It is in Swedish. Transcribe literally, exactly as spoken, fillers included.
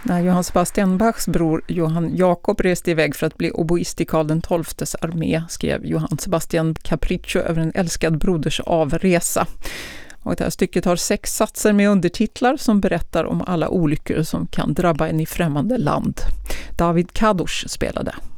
När Johann Sebastian Bachs bror Johann Jakob reste iväg för att bli oboist i Karl den tolftes armé skrev Johann Sebastian Capriccio över en älskad broders avresa. Och det här stycket har sex satser med undertitlar som berättar om alla olyckor som kan drabba en i främmande land. David Kadosh spelade.